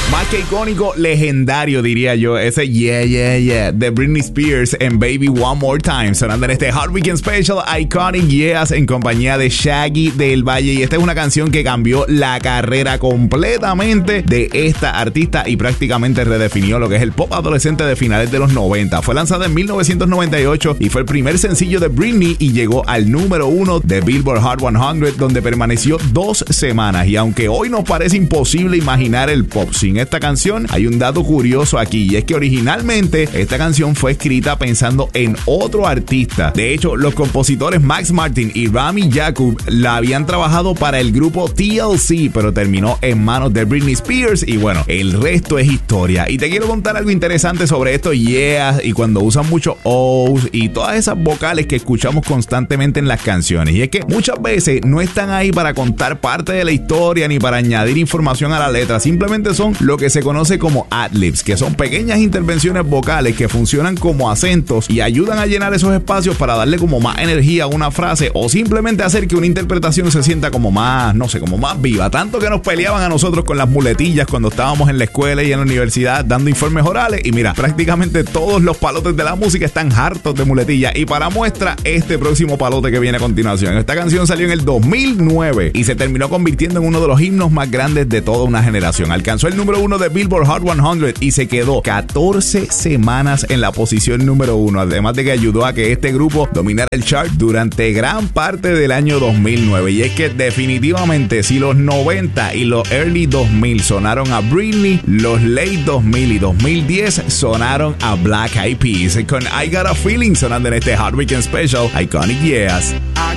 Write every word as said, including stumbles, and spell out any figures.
Más que icónico, legendario diría yo, ese yeah, yeah, yeah de Britney Spears en Baby One More Time, sonando en este Hot Weekend Special, Iconic Yeahs en compañía de Shaggy del Valle. Y esta es una canción que cambió la carrera completamente de esta artista y prácticamente redefinió lo que es el pop adolescente de finales de los noventa. Fue lanzada en mil novecientos noventa y ocho y fue el primer sencillo de Britney y llegó al número uno de Billboard Hot cien, donde permaneció dos semanas. Y aunque hoy nos parece imposible imaginar el pop sin esta canción, hay un dato curioso aquí, y es que originalmente esta canción fue escrita pensando en otro artista. De hecho, los compositores Max Martin y Rami Yacoub la habían trabajado para el grupo T L C, pero terminó en manos de Britney Spears y bueno, el resto es historia. Y te quiero contar algo interesante sobre esto yeah y cuando usan mucho O's y todas esas vocales que escuchamos constantemente en las canciones. Y es que muchas veces no están ahí para contar parte de la historia ni para añadir información a la letra, simplemente son lo que se conoce como ad-libs, que son pequeñas intervenciones vocales que funcionan como acentos y ayudan a llenar esos espacios para darle como más energía a una frase o simplemente hacer que una interpretación se sienta como más, no sé, como más viva. Tanto que nos peleaban a nosotros con las muletillas cuando estábamos en la escuela y en la universidad dando informes orales y mira, prácticamente todos los palotes de la música están hartos de muletillas y para muestra este próximo palote que viene a continuación. Esta canción salió en el dos mil nueve y se terminó convirtiendo en uno de los himnos más grandes de toda una generación. Alcanzó el número uno de Billboard Hot cien y se quedó catorce semanas en la posición número uno, además de que ayudó a que este grupo dominara el chart durante gran parte del año dos mil nueve. Y es que definitivamente si los noventa y los early dos mil sonaron a Britney, los late dos mil y dos mil diez sonaron a Black Eyed Peas con I Got a Feeling sonando en este Hot Weekend Special Iconic Yeahs.